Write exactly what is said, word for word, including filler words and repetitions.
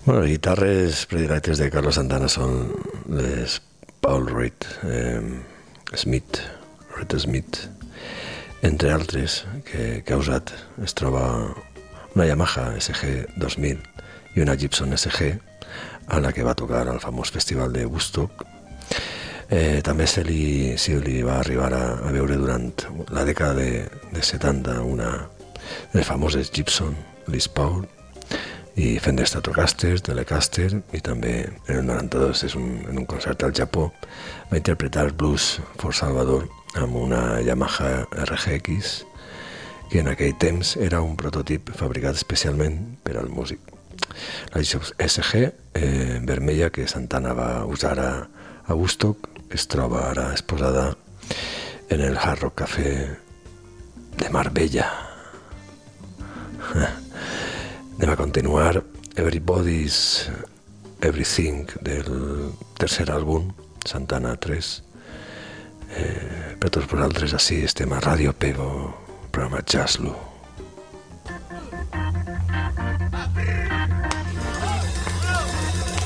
Bueno, les guitarres predilectes de Carlos Santana són les Paul Reed eh, Smith, Reed Smith, entre altres, que, que ha usat. Es troba una Yamaha S G dos mil i una Gibson S G a la que va tocar al famós festival de Woodstock. Eh, també se li, se li va arribar a, a veure durant la dècada de, de setanta una de les famoses Gibson Les Paul, i fent de Stratocaster, Telecaster, i també en el noranta-dos és un, en un concert al Japó va interpretar Blues for Salvador amb una Yamaha R G X, que en aquell temps era un prototip fabricat especialment per al músic. La S G eh, vermella que Santana va usar a, a Woodstock es troba ara exposada en el Hard Rock Café de Marbella. Anem a continuar. Everybody's Everything, del tercer àlbum, Santana tres. Eh, per tots vosaltres, així estem a Ràdio Pego, programa Jazzlo.